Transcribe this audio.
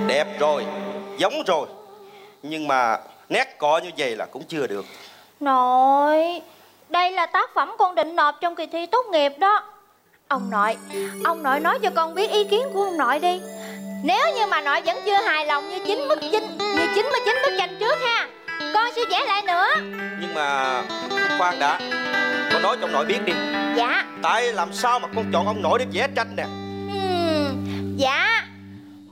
Đẹp rồi, giống rồi. Nhưng mà nét cọ như vậy là cũng chưa được. Nội, đây là tác phẩm con định nộp trong kỳ thi tốt nghiệp đó. Ông nội nói cho con biết ý kiến của ông nội đi. Nếu như mà nội vẫn chưa hài lòng như 99 bức tranh trước ha, con sẽ vẽ lại nữa. Nhưng mà khoan đã, con nói cho ông nội biết đi. Dạ. Tại làm sao mà con chọn ông nội để vẽ tranh nè? Dạ